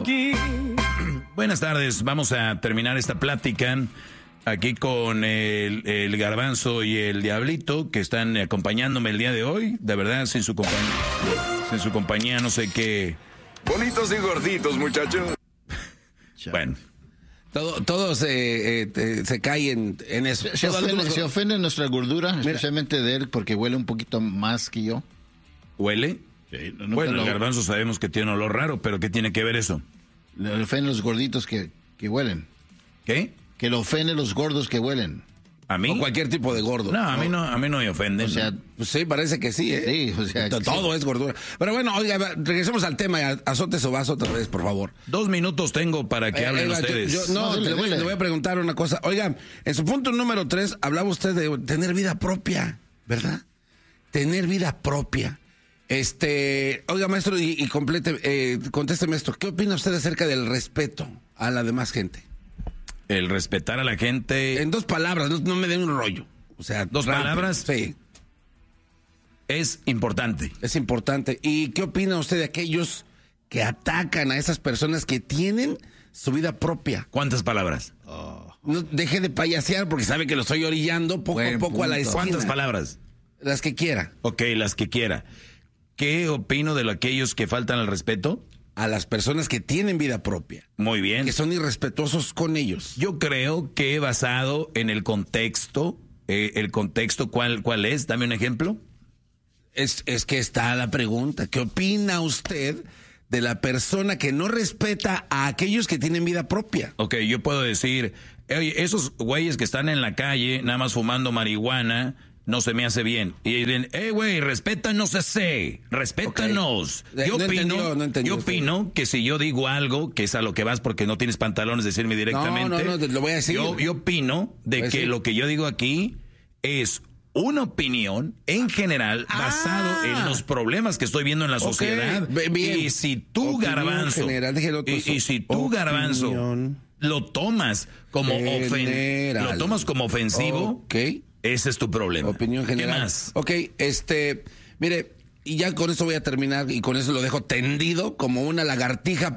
aquí. Buenas tardes, vamos a terminar esta plática aquí con el Garbanzo y el Diablito, que están acompañándome el día de hoy. De verdad, sin su compañía no sé qué. Bonitos y gorditos, muchachos. Bueno. Todos se caen en eso. Se ofende nuestra gordura, especialmente de él, porque huele un poquito más que yo. ¿Huele? Sí, bueno, el Garbanzo sabemos que tiene un olor raro, pero ¿qué tiene que ver eso? Le ofenden los gorditos que huelen. ¿Qué? Que le ofenden los gordos que huelen. ¿A mí? O cualquier tipo de gordo. No, a mí no me ofende. O sea, pues sí, parece que sí, ¿eh? Sí, o sea, todo es gordura. Pero bueno, oiga, regresemos al tema. Azote su vaso otra vez, por favor. 2 minutos tengo para que hablen ustedes. Le voy a preguntar una cosa. Oiga, en su punto número 3 hablaba usted de tener vida propia, ¿verdad? Tener vida propia. Oiga, maestro, y contésteme esto. ¿Qué opina usted acerca del respeto a la demás gente? El respetar a la gente. En 2 palabras, no me den un rollo. O sea, 2 palabras. Sí. Es importante. Es importante. ¿Y qué opina usted de aquellos que atacan a esas personas que tienen su vida propia? ¿Cuántas palabras? No deje de payasear porque sabe que lo estoy orillando poco a poco a la esquina. ¿Cuántas palabras? Las que quiera. Ok, las que quiera. ¿Qué opino de aquellos que faltan al respeto? A las personas que tienen vida propia. Muy bien. Que son irrespetuosos con ellos. Yo creo que basado en el contexto, ¿cuál es? Dame un ejemplo. Es que está la pregunta. ¿Qué opina usted de la persona que no respeta a aquellos que tienen vida propia? Ok, yo puedo decir, oye, esos güeyes que están en la calle nada más fumando marihuana, no se me hace bien. Y dicen, güey, respétanos respétanos. Okay. Yo opino que si yo digo algo, que es a lo que vas porque no tienes pantalones de decirme directamente. No, lo voy a decir. Yo opino de que lo que yo digo aquí es una opinión en general basado en los problemas que estoy viendo en la sociedad. Bien. Y si tú, Garbanzo, Garbanzo, lo tomas como ofensivo, ese es tu problema. Opinión general. ¿Qué más? Ok, mire, y ya con eso voy a terminar y con eso lo dejo tendido como una lagartija